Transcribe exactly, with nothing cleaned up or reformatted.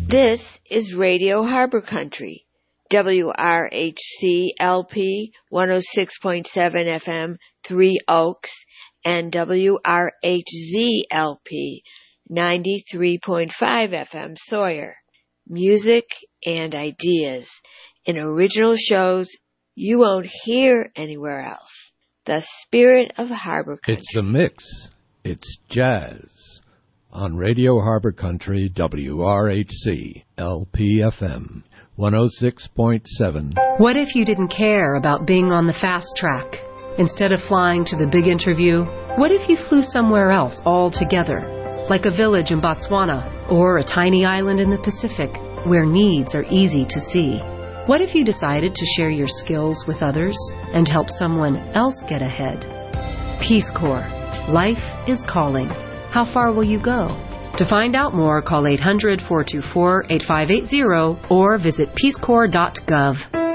This is Radio Harbor Country, W R H C L P one oh six point seven F M, Three Oaks, and W R H Z L P ninety-three point five F M, Sawyer. Music and ideas in original shows you won't hear anywhere else. The spirit of Harbor Country. It's a mix. It's jazz. On Radio Harbor Country, W R H C L P F M one oh six point seven. What if you didn't care about being on the fast track? Instead of flying to the big interview, what if you flew somewhere else altogether? Like a village in Botswana or a tiny island in the Pacific where needs are easy to see. What if you decided to share your skills with others and help someone else get ahead? Peace Corps. Life is calling. How far will you go? To find out more, call eight hundred, four two four, eight five eight zero or visit peace corps dot gov.